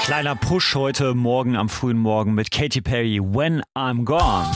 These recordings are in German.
Kleiner Push heute Morgen am frühen Morgen mit Katy Perry, When I'm Gone.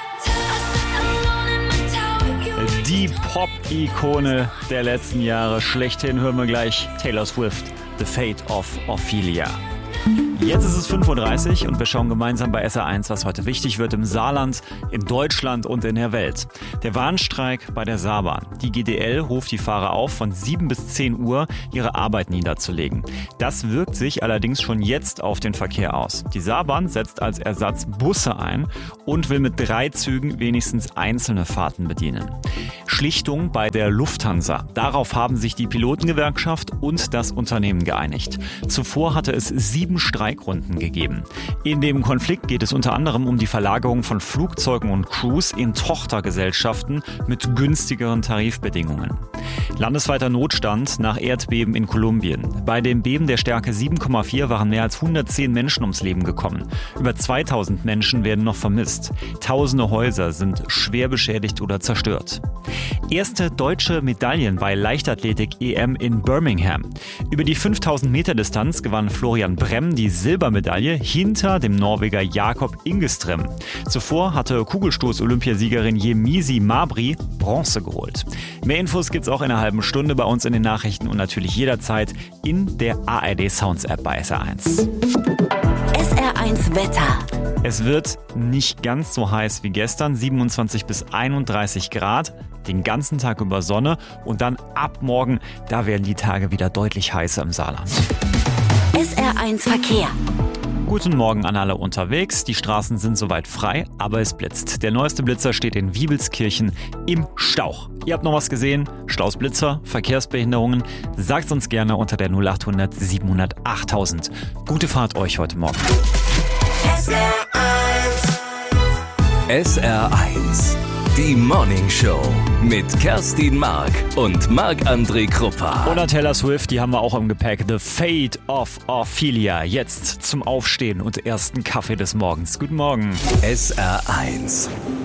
Die Pop-Ikone der letzten Jahre. Schlechthin hören wir gleich Taylor Swift, The Fate of Ophelia. Jetzt ist es 5:30 Uhr und wir schauen gemeinsam bei SR1, was heute wichtig wird im Saarland, in Deutschland und in der Welt. Der Warnstreik bei der Saarbahn. Die GDL ruft die Fahrer auf, von 7 bis 10 Uhr ihre Arbeit niederzulegen. Das wirkt sich allerdings schon jetzt auf den Verkehr aus. Die Saarbahn setzt als Ersatz Busse ein und will mit 3 Zügen wenigstens einzelne Fahrten bedienen. Schlichtung bei der Lufthansa. Darauf haben sich die Pilotengewerkschaft und das Unternehmen geeinigt. Zuvor hatte es 7 Streikrunden gegeben. In dem Konflikt geht es unter anderem um die Verlagerung von Flugzeugen und Crews in Tochtergesellschaften mit günstigeren Tarifbedingungen. Landesweiter Notstand nach Erdbeben in Kolumbien. Bei dem Beben der Stärke 7,4 waren mehr als 110 Menschen ums Leben gekommen. Über 2000 Menschen werden noch vermisst. Tausende Häuser sind schwer beschädigt oder zerstört. Erste deutsche Medaillen bei Leichtathletik-EM in Birmingham. Über die 5000 Meter Distanz gewann Florian Brem die Silbermedaille hinter dem Norweger Jakob Ingestrem. Zuvor hatte Kugelstoß-Olympiasiegerin Yemisi Mabry Bronze geholt. Mehr Infos gibt's auch in einer halben Stunde bei uns in den Nachrichten und natürlich jederzeit in der ARD Sounds App bei SR1. SR1 Wetter. Es wird nicht ganz so heiß wie gestern, 27 bis 31 Grad, den ganzen Tag über Sonne und dann ab morgen, da werden die Tage wieder deutlich heißer im Saarland. SR1 Verkehr. Guten Morgen an alle unterwegs. Die Straßen sind soweit frei, aber es blitzt. Der neueste Blitzer steht in Wiebelskirchen im Stauch. Ihr habt noch was gesehen? Staus, Blitzer, Verkehrsbehinderungen? Sagt's uns gerne unter der 0800 700 8000. Gute Fahrt euch heute Morgen. SR1, die Morning Show mit Kerstin Mark und Marc-André Kruppa. Oder Taylor Swift, die haben wir auch im Gepäck. The Fate of Ophelia. Jetzt zum Aufstehen und ersten Kaffee des Morgens. Guten Morgen. SR1.